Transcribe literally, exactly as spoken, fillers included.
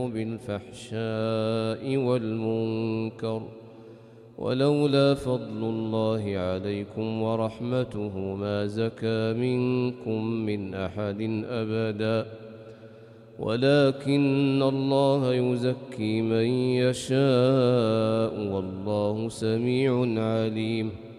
بالفحشاء والمنكر ولولا فضل الله عليكم ورحمته ما زكى منكم من أحد أبدا ولكن الله يزكي من يشاء والله سميع عليم.